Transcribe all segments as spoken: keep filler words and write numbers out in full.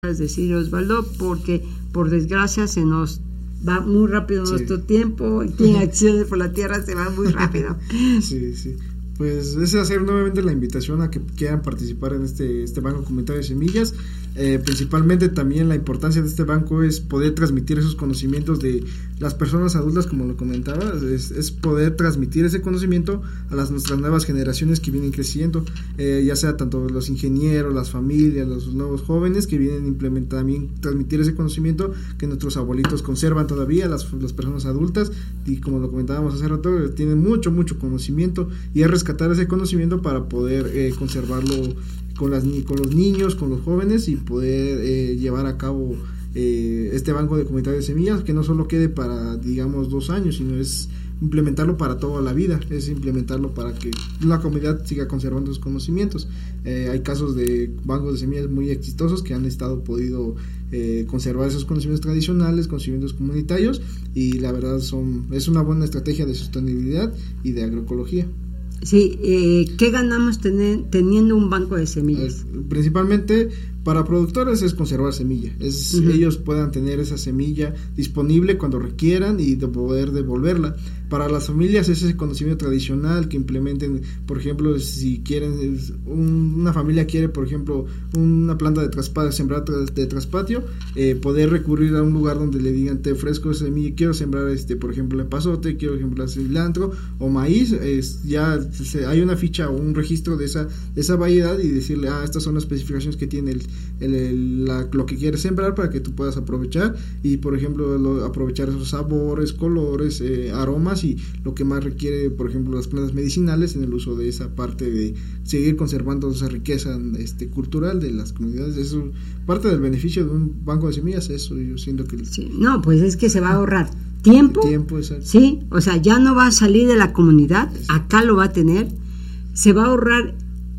Es decir, Osvaldo, porque por desgracia se nos va muy rápido sí. nuestro tiempo, aquí en Acciones por la Tierra se va muy rápido. Sí, sí. Pues es hacer nuevamente la invitación a que quieran participar en este, este banco comunitario de semillas. Eh, principalmente también la importancia de este banco es poder transmitir esos conocimientos de las personas adultas, como lo comentaba, es, es poder transmitir ese conocimiento a las nuestras nuevas generaciones que vienen creciendo, eh, ya sea tanto los ingenieros, las familias, los nuevos jóvenes que vienen implementar, también transmitir ese conocimiento que nuestros abuelitos conservan todavía, las, las personas adultas, y como lo comentábamos hace rato, tienen mucho, mucho conocimiento, y es rescatar ese conocimiento para poder eh, conservarlo con, las, con los niños, con los jóvenes, y poder eh, llevar a cabo eh, este banco de comunitario de semillas, que no solo quede para, digamos, dos años, sino es implementarlo para toda la vida, es implementarlo para que la comunidad siga conservando sus conocimientos. Eh, hay casos de bancos de semillas muy exitosos que han estado podido eh, conservar esos conocimientos tradicionales, conocimientos comunitarios, y la verdad son es una buena estrategia de sostenibilidad y de agroecología. Sí, eh, ¿qué ganamos tener, teniendo un banco de semillas? Eh, principalmente para productores es conservar semilla, es uh-huh. ellos puedan tener esa semilla disponible cuando requieran y de poder devolverla. Para las familias es ese conocimiento tradicional que implementen, por ejemplo, si quieren, un, una familia quiere, por ejemplo, una planta de traspatio, sembrar de traspatio, eh, poder recurrir a un lugar donde le digan, te ofrezco semilla, quiero sembrar, este por ejemplo, epazote, quiero sembrar cilantro o maíz, es, ya se, hay una ficha o un registro de esa, de esa variedad, y decirle, ah, estas son las especificaciones que tiene el El, el, la, lo que quieres sembrar, para que tú puedas aprovechar y, por ejemplo, lo, aprovechar esos sabores, colores, eh, aromas, y lo que más requiere, por ejemplo, las plantas medicinales en el uso de esa parte de seguir conservando esa riqueza este, cultural de las comunidades. Eso, parte del beneficio de un banco de semillas, eso yo siento que... Sí, no, pues es que se va a ahorrar tiempo, tiempo exacto. Sí, o sea, ya no va a salir de la comunidad, exacto. Acá lo va a tener, se va a ahorrar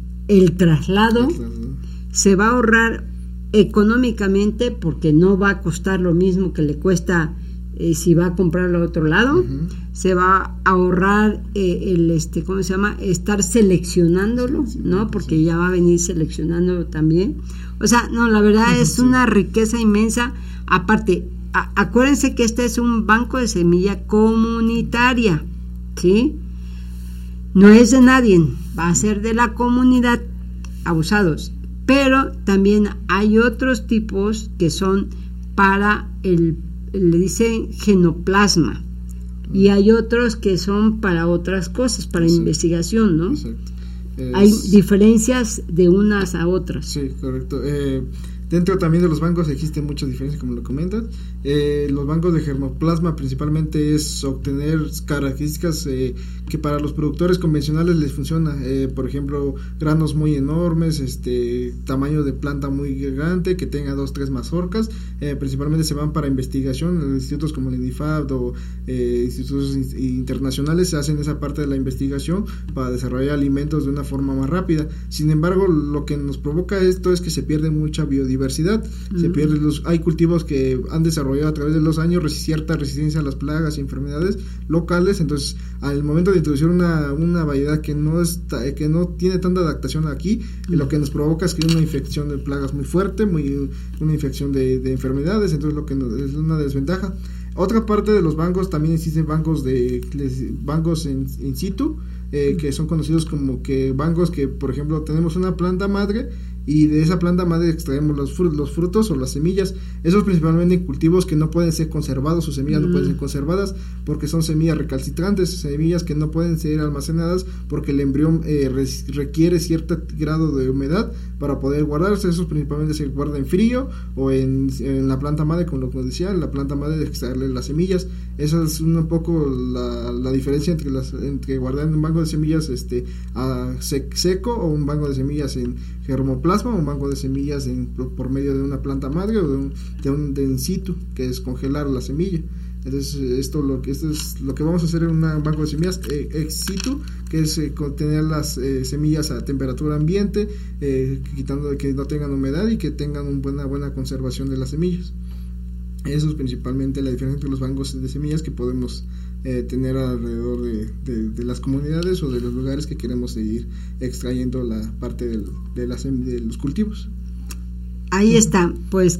el traslado, el traslado. Se va a ahorrar económicamente, porque no va a costar lo mismo que le cuesta eh, si va a comprarlo a otro lado. Uh-huh. Se va a ahorrar eh, el este ¿cómo se llama? Estar seleccionándolo, sí, sí, ¿no? Porque sí. Ya va a venir seleccionándolo también. O sea, no, la verdad es sí. una riqueza inmensa. Aparte, a, acuérdense que este es un banco de semilla comunitaria, ¿sí? No es de nadie, va a ser de la comunidad, abusados. Pero también hay otros tipos que son para el, le dicen genoplasma, y hay otros que son para otras cosas, para exacto. investigación, ¿no? Exacto. Es... Hay diferencias de unas a otras. Sí, correcto. Eh, dentro también de los bancos existen muchas diferencias, como lo comentas. Eh, los bancos de germoplasma principalmente es obtener características eh, que para los productores convencionales les funciona, eh, por ejemplo, granos muy enormes, este tamaño de planta muy gigante, que tenga dos, tres mazorcas, eh, principalmente se van para investigación. En institutos como el INIFAD o eh, institutos internacionales se hacen esa parte de la investigación para desarrollar alimentos de una forma más rápida. Sin embargo, lo que nos provoca esto es que se pierde mucha biodiversidad, uh-huh. se pierde los, hay cultivos que han desarrollado a través de los años cierta resistencia a las plagas y enfermedades locales, entonces al momento de introducir una, una variedad que no está, que no tiene tanta adaptación aquí, mm. lo que nos provoca es que una infección de plagas muy fuerte, muy una infección de, de enfermedades, entonces lo que nos, es una desventaja. Otra parte de los bancos, también existen bancos de bancos en, in situ, eh, mm. que son conocidos como que bancos que, por ejemplo, tenemos una planta madre y de esa planta madre extraemos los frutos, los frutos o las semillas. Esos principalmente en cultivos que no pueden ser conservados, sus semillas mm. no pueden ser conservadas porque son semillas recalcitrantes, semillas que no pueden ser almacenadas porque el embrión eh, requiere cierto grado de humedad para poder guardarse. Esos principalmente se guardan en frío o en, en la planta madre, como lo que decía, en la planta madre de extraerle las semillas. Esa es un poco la, la diferencia entre las entre guardar en un banco de semillas este a sec, seco o un banco de semillas en germoplasma, o un banco de semillas en, por medio de una planta madre o de un, de un de in situ, que es congelar la semilla. Entonces esto lo que esto es lo que vamos a hacer en un banco de semillas eh, ex situ, que es eh, contener las eh, semillas a temperatura ambiente, eh, quitando de que no tengan humedad y que tengan una buena buena conservación de las semillas. Eso es principalmente la diferencia entre los bancos de semillas que podemos eh, tener alrededor de, de, de las comunidades o de los lugares que queremos seguir extrayendo la parte del, de, las, de los cultivos. Ahí está, pues